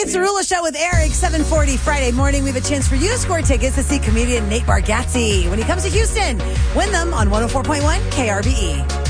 It's the Rula Show with Eric, 7:40 Friday morning. We have a chance for you to score tickets to see comedian Nate Bargatze when he comes to Houston. Win them on 104.1 KRBE.